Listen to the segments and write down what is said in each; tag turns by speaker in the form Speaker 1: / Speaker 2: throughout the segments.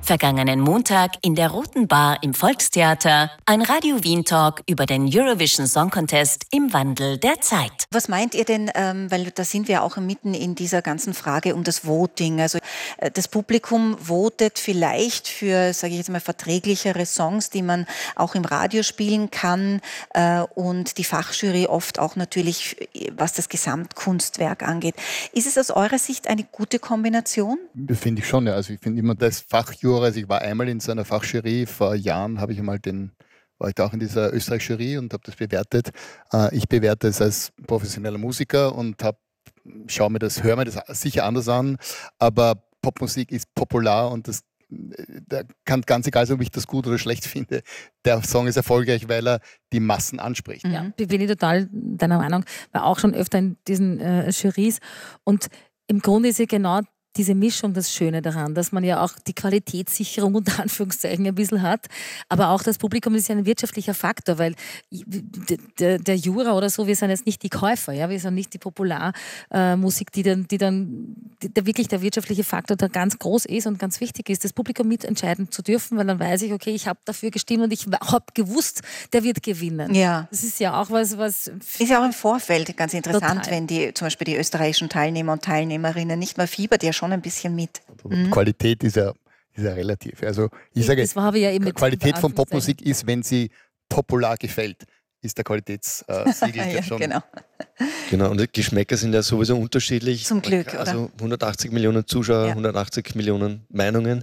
Speaker 1: Vergangenen Montag in der Roten Bar im Volkstheater ein Radio Wien Talk über den Eurovision Song Contest im Wandel der Zeit.
Speaker 2: Was meint ihr denn, weil da sind wir auch mitten in dieser ganzen Frage um das Voting. Also das Publikum votet vielleicht für, sage ich jetzt mal, verträglichere Songs, die man auch im Radio spielen kann, und die Fachjury oft auch natürlich, was das Gesamtkunstwerk angeht. Ist es aus eurer Sicht eine gute Kombination?
Speaker 3: Finde ich schon, ja. Also ich finde immer das Fachjury, also ich war einmal in so einer Fachjury, vor Jahren war ich da auch in dieser Österreich-Jury und habe das bewertet. Ich bewerte es als professioneller Musiker und höre mir das sicher anders an, aber Popmusik ist popular und da kann ganz egal sein, ob ich das gut oder schlecht finde. Der Song ist erfolgreich, weil er die Massen anspricht.
Speaker 4: Ja, bin ich total deiner Meinung. War auch schon öfter in diesen Jurys. Und im Grunde ist ja genau diese Mischung das Schöne daran, dass man ja auch die Qualitätssicherung unter Anführungszeichen ein bisschen hat, aber auch das Publikum ist ja ein wirtschaftlicher Faktor, weil der Jura oder so, wir sind jetzt nicht die Käufer, ja, wir sind nicht die Popularmusik, die wirklich der wirtschaftliche Faktor da ganz groß ist und ganz wichtig ist, das Publikum mitentscheiden zu dürfen, weil dann weiß ich, okay, ich habe dafür gestimmt und ich habe gewusst, der wird gewinnen.
Speaker 2: Ja.
Speaker 4: Das ist ja auch was
Speaker 2: ist ja auch im Vorfeld ganz interessant,
Speaker 4: Total.
Speaker 2: wenn zum Beispiel die österreichischen Teilnehmer und Teilnehmerinnen nicht mehr fiebert ja schon ein bisschen mit.
Speaker 3: Qualität ist ja relativ. Also ich sage, Qualität von Popmusik ist, wenn sie popular gefällt, ist der Qualitätssiegel
Speaker 2: ja,
Speaker 3: schon.
Speaker 5: Genau, und die Geschmäcker sind ja sowieso unterschiedlich.
Speaker 2: Zum Glück, oder?
Speaker 5: Also 180 Millionen Zuschauer,
Speaker 2: Ja.
Speaker 5: 180 Millionen Meinungen.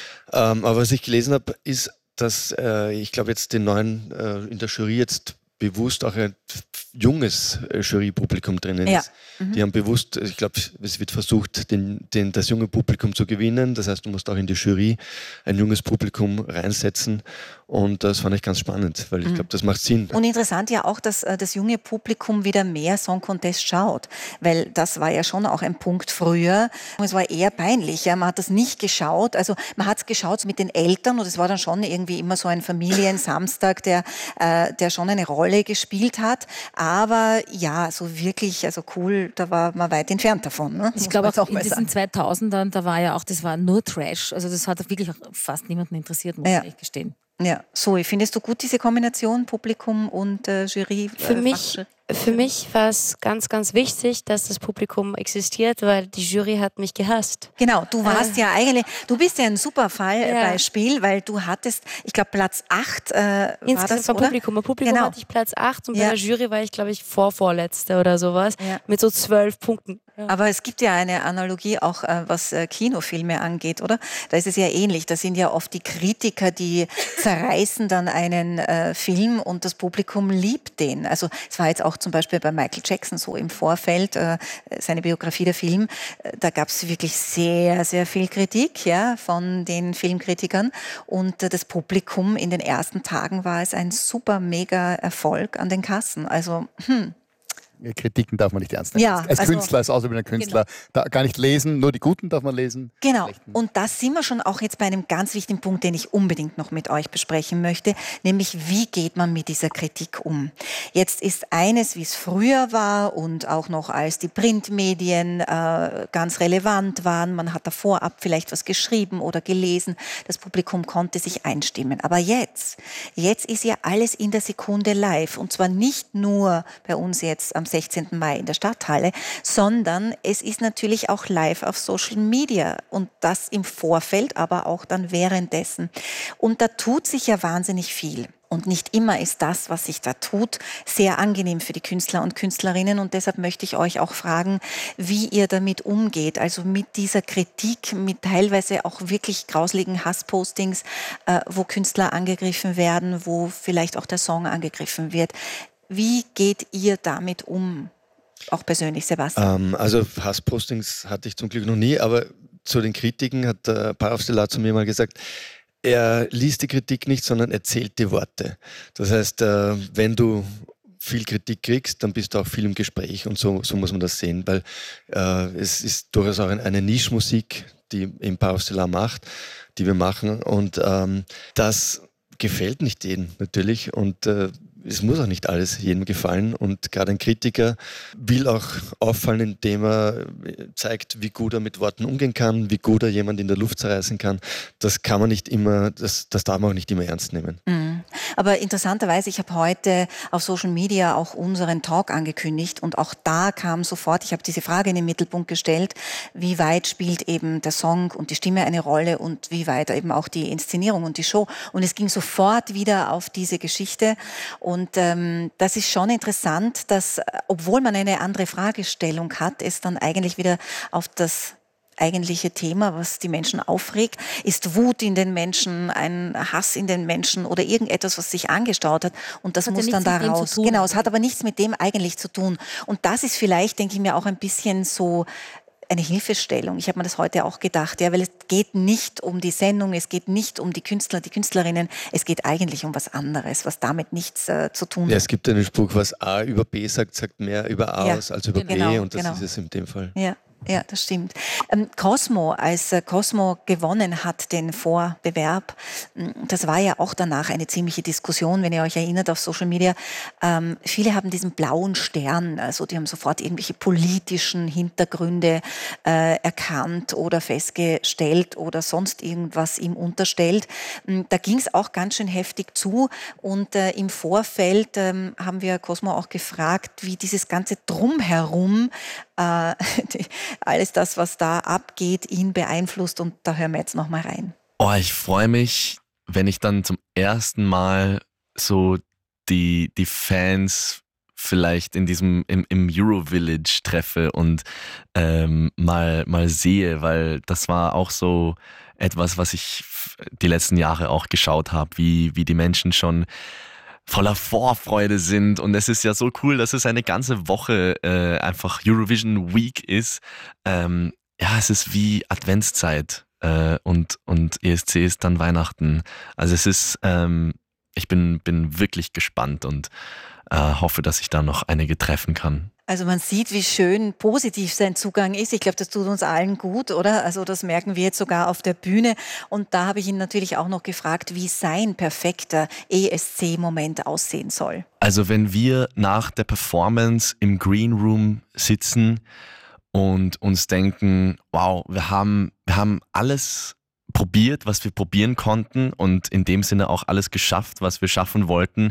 Speaker 5: Aber was ich gelesen habe, ist, dass ich glaube jetzt den neuen in der Jury jetzt bewusst auch ein junges Jurypublikum drinnen ist. Die haben bewusst, ich glaube, es wird versucht, das junge Publikum zu gewinnen. Das heißt, du musst auch in die Jury ein junges Publikum reinsetzen. Und das fand ich ganz spannend, weil ich glaube, das macht Sinn.
Speaker 2: Und interessant ja auch, dass das junge Publikum wieder mehr Song Contest schaut, weil das war ja schon auch ein Punkt früher. Es war eher peinlich, ja? Man hat das nicht geschaut, also man hat es geschaut mit den Eltern und es war dann schon irgendwie immer so ein Familiensamstag, der schon eine Rolle gespielt hat, aber ja, so wirklich, also cool, da war man weit entfernt davon. Ne?
Speaker 4: Ich glaube auch in diesen 2000ern, das war nur Trash, also das hat wirklich auch fast niemanden interessiert, muss ich ehrlich gestehen.
Speaker 2: Ja, Zoe, findest du gut diese Kombination Publikum und Jury?
Speaker 6: Für mich war es ganz, ganz wichtig, dass das Publikum existiert, weil die Jury hat mich gehasst.
Speaker 2: Genau, du warst du bist ja ein super Fallbeispiel, weil du hattest, ich glaube, Platz 8
Speaker 6: Insgesamt vom Publikum. Im Publikum hatte ich Platz 8 und bei der Jury war ich, glaube ich, Vorletzte oder sowas, mit so 12 Punkten. Ja.
Speaker 2: Aber es gibt ja eine Analogie auch, was Kinofilme angeht, oder? Da ist es ja ähnlich. Da sind ja oft die Kritiker, die zerreißen dann einen Film und das Publikum liebt den. Also es war jetzt auch zum Beispiel bei Michael Jackson so im Vorfeld, seine Biografie, der Film, da gab es wirklich sehr, sehr viel Kritik von den Filmkritikern und das Publikum in den ersten Tagen war es ein super, mega Erfolg an den Kassen. Also,
Speaker 3: Kritiken darf man nicht ernst nehmen.
Speaker 2: Ja,
Speaker 3: als Künstler, als ausübender Künstler, da gar nicht lesen, nur die guten darf man lesen.
Speaker 2: Genau, und da sind wir schon auch jetzt bei einem ganz wichtigen Punkt, den ich unbedingt noch mit euch besprechen möchte, nämlich wie geht man mit dieser Kritik um? Jetzt ist eines, wie es früher war und auch noch als die Printmedien ganz relevant waren, man hat da vorab vielleicht was geschrieben oder gelesen, das Publikum konnte sich einstimmen. Aber jetzt ist ja alles in der Sekunde live und zwar nicht nur bei uns jetzt am 16. Mai in der Stadthalle, sondern es ist natürlich auch live auf Social Media und das im Vorfeld, aber auch dann währenddessen. Und da tut sich ja wahnsinnig viel. Und nicht immer ist das, was sich da tut, sehr angenehm für die Künstler und Künstlerinnen. Und deshalb möchte ich euch auch fragen, wie ihr damit umgeht. Also mit dieser Kritik, mit teilweise auch wirklich grauseligen Hasspostings, wo Künstler angegriffen werden, wo vielleicht auch der Song angegriffen wird. Wie geht ihr damit um? Auch persönlich, Sebastian?
Speaker 5: Also Hasspostings hatte ich zum Glück noch nie, aber zu den Kritiken hat der Parafstelar zu mir mal gesagt, er liest die Kritik nicht, sondern erzählt die Worte. Das heißt, wenn du viel Kritik kriegst, dann bist du auch viel im Gespräch und so muss man das sehen, weil es ist durchaus auch eine Nischmusik, die eben Parafstelar macht, die wir machen und das gefällt nicht jedem natürlich und es muss auch nicht alles jedem gefallen und gerade ein Kritiker will auch auffallen, indem er zeigt, wie gut er mit Worten umgehen kann, wie gut er jemand in der Luft zerreißen kann. Das kann man nicht immer, das darf man auch nicht immer ernst nehmen.
Speaker 2: Mhm. Aber interessanterweise, ich habe heute auf Social Media auch unseren Talk angekündigt und auch da kam sofort, ich habe diese Frage in den Mittelpunkt gestellt, wie weit spielt eben der Song und die Stimme eine Rolle und wie weit eben auch die Inszenierung und die Show. Und es ging sofort wieder auf diese Geschichte und das ist schon interessant, dass, obwohl man eine andere Fragestellung hat, es dann eigentlich wieder auf das eigentliche Thema, was die Menschen aufregt. Ist Wut in den Menschen, ein Hass in den Menschen oder irgendetwas, was sich angestaut hat und das muss dann da raus. Genau, es hat aber nichts mit dem eigentlich zu tun. Und das ist vielleicht, denke ich mir, auch ein bisschen so eine Hilfestellung. Ich habe mir das heute auch gedacht, ja, weil es geht nicht um die Sendung, es geht nicht um die Künstler, die Künstlerinnen, es geht eigentlich um was anderes, was damit nichts zu tun hat.
Speaker 5: Ja, es gibt einen Spruch, was A über B sagt, sagt mehr über A aus als über B und das ist es in dem Fall.
Speaker 2: Ja, das stimmt. Cosmo, als Cosmo gewonnen hat, den Vorbewerb, das war ja auch danach eine ziemliche Diskussion, wenn ihr euch erinnert auf Social Media. Viele haben diesen blauen Stern, also die haben sofort irgendwelche politischen Hintergründe erkannt oder festgestellt oder sonst irgendwas ihm unterstellt. Da ging es auch ganz schön heftig zu und im Vorfeld haben wir Cosmo auch gefragt, wie dieses ganze Drumherum alles das, was da abgeht, ihn beeinflusst und da hören wir jetzt noch mal rein.
Speaker 7: Oh, ich freue mich, wenn ich dann zum ersten Mal so die Fans vielleicht in diesem im Eurovillage treffe und mal sehe, weil das war auch so etwas, was ich die letzten Jahre auch geschaut habe, wie die Menschen schon voller Vorfreude sind und es ist ja so cool, dass es eine ganze Woche einfach Eurovision Week ist. Ja, es ist wie Adventszeit und ESC ist dann Weihnachten. Also es ist, ich bin wirklich gespannt und hoffe, dass ich da noch einige treffen kann.
Speaker 2: Also man sieht, wie schön positiv sein Zugang ist. Ich glaube, das tut uns allen gut, oder? Also das merken wir jetzt sogar auf der Bühne. Und da habe ich ihn natürlich auch noch gefragt, wie sein perfekter ESC-Moment aussehen soll.
Speaker 7: Also wenn wir nach der Performance im Green Room sitzen und uns denken, wow, wir haben alles probiert, was wir probieren konnten und in dem Sinne auch alles geschafft, was wir schaffen wollten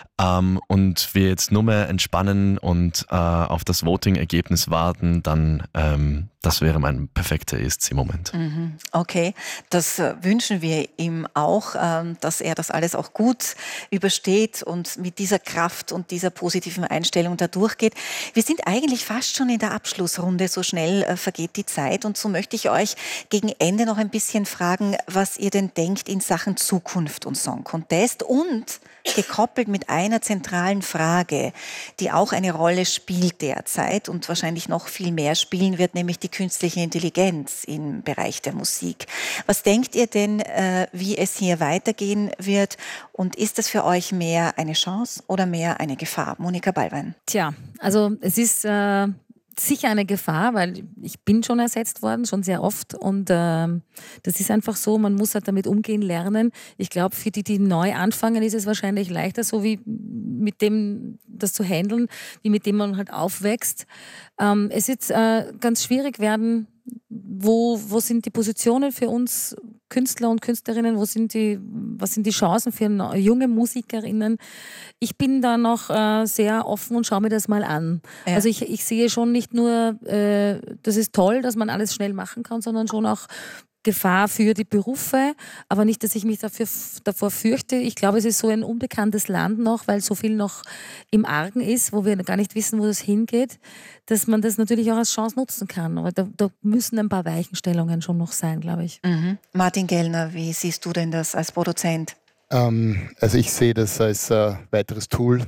Speaker 7: und wir jetzt nur mehr entspannen und auf das Voting-Ergebnis warten, dann das wäre mein perfekter ESC-Moment.
Speaker 2: Okay, das wünschen wir ihm auch, dass er das alles auch gut übersteht und mit dieser Kraft und dieser positiven Einstellung da durchgeht. Wir sind eigentlich fast schon in der Abschlussrunde, so schnell vergeht die Zeit und so möchte ich euch gegen Ende noch ein bisschen fragen, was ihr denn denkt in Sachen Zukunft und Song Contest und gekoppelt mit einer zentralen Frage, die auch eine Rolle spielt derzeit und wahrscheinlich noch viel mehr spielen wird, nämlich die künstliche Intelligenz im Bereich der Musik. Was denkt ihr denn, wie es hier weitergehen wird und ist das für euch mehr eine Chance oder mehr eine Gefahr? Monika Ballwein.
Speaker 4: Tja, also es ist sicher eine Gefahr, weil ich bin schon ersetzt worden, schon sehr oft und das ist einfach so, man muss halt damit umgehen lernen. Ich glaube, für die neu anfangen, ist es wahrscheinlich leichter, so wie mit dem das zu handeln, wie mit dem man halt aufwächst. Es wird ganz schwierig werden, wo sind die Positionen für uns Künstler und Künstlerinnen, was sind die Chancen für junge Musikerinnen. Ich bin da noch sehr offen und schaue mir das mal an. Ja. Also ich sehe schon nicht nur, das ist toll, dass man alles schnell machen kann, sondern schon auch Gefahr für die Berufe, aber nicht, dass ich mich davor fürchte. Ich glaube, es ist so ein unbekanntes Land noch, weil so viel noch im Argen ist, wo wir gar nicht wissen, wo das hingeht, dass man das natürlich auch als Chance nutzen kann. Aber da müssen ein paar Weichenstellungen schon noch sein, glaube ich.
Speaker 2: Martin Gellner, wie siehst du denn das als Produzent?
Speaker 3: Also ich sehe das als weiteres Tool.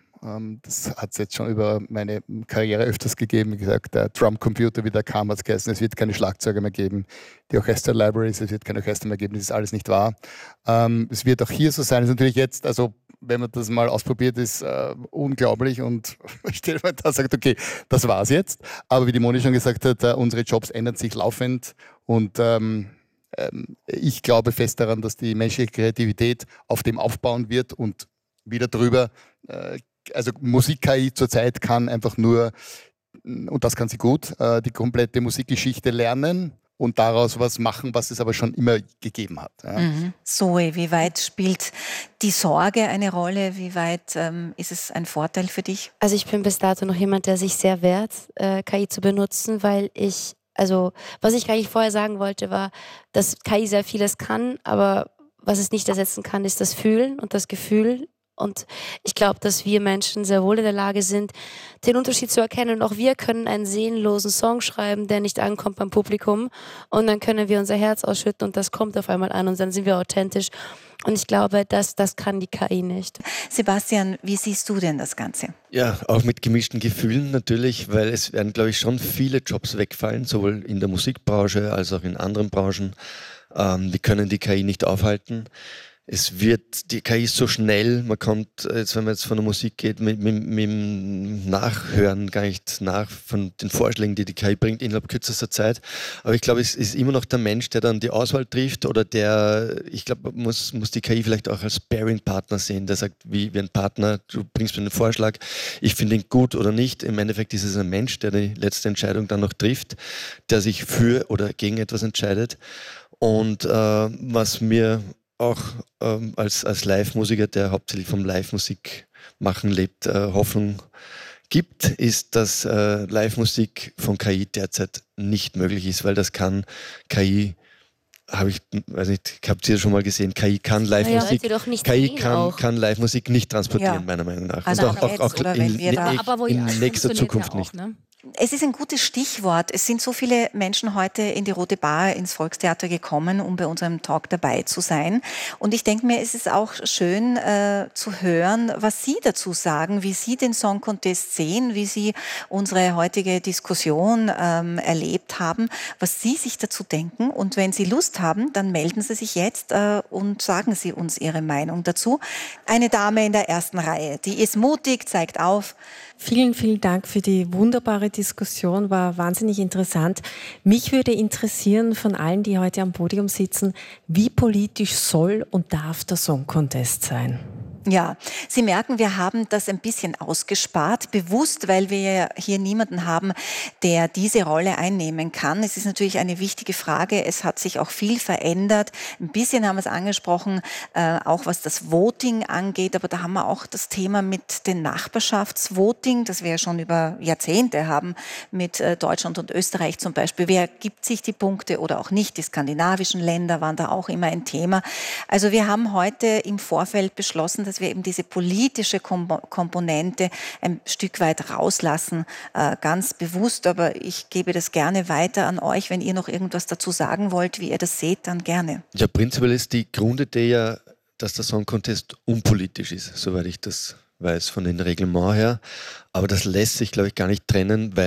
Speaker 3: Das hat es jetzt schon über meine Karriere öfters gegeben. Wie gesagt, der Drumcomputer, wie der kam, hat es geheißen, es wird keine Schlagzeuger mehr geben. Die Orchester-Libraries, es wird kein Orchester mehr geben. Das ist alles nicht wahr. Es wird auch hier so sein. Es ist natürlich jetzt, also wenn man das mal ausprobiert, ist unglaublich und steht man da und sagt, okay, das war's jetzt. Aber wie die Moni schon gesagt hat, unsere Jobs ändern sich laufend und ich glaube fest daran, dass die menschliche Kreativität auf dem aufbauen wird und wieder drüber. Also Musik-KI zurzeit kann einfach nur, und das kann sie gut, die komplette Musikgeschichte lernen und daraus was machen, was es aber schon immer gegeben hat. Ja.
Speaker 2: Zoe, wie weit spielt die Sorge eine Rolle? Wie weit ist es ein Vorteil für dich?
Speaker 6: Also ich bin bis dato noch jemand, der sich sehr wehrt, KI zu benutzen, weil was ich eigentlich vorher sagen wollte, war, dass KI sehr vieles kann, aber was es nicht ersetzen kann, ist das Fühlen und das Gefühl. Und ich glaube, dass wir Menschen sehr wohl in der Lage sind, den Unterschied zu erkennen. Und auch wir können einen seelenlosen Song schreiben, der nicht ankommt beim Publikum. Und dann können wir unser Herz ausschütten und das kommt auf einmal an und dann sind wir authentisch. Und ich glaube, das kann die KI nicht.
Speaker 2: Sebastian, wie siehst du denn das Ganze?
Speaker 5: Ja, auch mit gemischten Gefühlen natürlich, weil es werden, glaube ich, schon viele Jobs wegfallen, sowohl in der Musikbranche als auch in anderen Branchen. Wir können die KI nicht aufhalten. Die KI ist so schnell, man kommt, wenn man jetzt von der Musik geht, mit dem Nachhören gar nicht nach von den Vorschlägen, die KI bringt, innerhalb kürzester Zeit. Aber ich glaube, es ist immer noch der Mensch, der dann die Auswahl trifft oder ich glaube, man muss die KI vielleicht auch als Sparring-Partner sehen, der sagt, wie ein Partner, du bringst mir einen Vorschlag, ich finde ihn gut oder nicht. Im Endeffekt ist es ein Mensch, der die letzte Entscheidung dann noch trifft, der sich für oder gegen etwas entscheidet. Und was mir auch als Live-Musiker, der hauptsächlich vom Live-Musik machen lebt, Hoffnung gibt, ist, dass Live-Musik von KI derzeit nicht möglich ist, weil das kann KI, habt ihr schon mal gesehen, KI kann Live-Musik kann Live-Musik nicht transportieren, meiner Meinung nach.
Speaker 2: Also
Speaker 5: und auch in nächster Zukunft nicht.
Speaker 4: Ne?
Speaker 2: Es ist ein gutes Stichwort. Es sind so viele Menschen heute in die Rote Bar, ins Volkstheater gekommen, um bei unserem Talk dabei zu sein. Und ich denke mir, es ist auch schön zu hören, was Sie dazu sagen, wie Sie den Song Contest sehen, wie Sie unsere heutige Diskussion erlebt haben, was Sie sich dazu denken. Und wenn Sie Lust haben, dann melden Sie sich jetzt und sagen Sie uns Ihre Meinung dazu. Eine Dame in der ersten Reihe, die ist mutig, zeigt auf.
Speaker 8: Vielen, vielen Dank für die wunderbare Diskussion, war wahnsinnig interessant. Mich würde interessieren von allen, die heute am Podium sitzen, wie politisch soll und darf der Song Contest sein?
Speaker 2: Ja, Sie merken, wir haben das ein bisschen ausgespart, bewusst, weil wir hier niemanden haben, der diese Rolle einnehmen kann. Es ist natürlich eine wichtige Frage. Es hat sich auch viel verändert. Ein bisschen haben wir es angesprochen, auch was das Voting angeht. Aber da haben wir auch das Thema mit dem Nachbarschaftsvoting, das wir ja schon über Jahrzehnte haben, mit Deutschland und Österreich zum Beispiel. Wer gibt sich die Punkte oder auch nicht? Die skandinavischen Länder waren da auch immer ein Thema. Also wir haben heute im Vorfeld beschlossen, dass wir eben diese politische Komponente ein Stück weit rauslassen, ganz bewusst. Aber ich gebe das gerne weiter an euch. Wenn ihr noch irgendwas dazu sagen wollt, wie ihr das seht, dann gerne.
Speaker 5: Ja, prinzipiell ist die Grundidee ja, dass der Song Contest unpolitisch ist, soweit ich das weiß von den Reglements her. Aber das lässt sich, glaube ich, gar nicht trennen, weil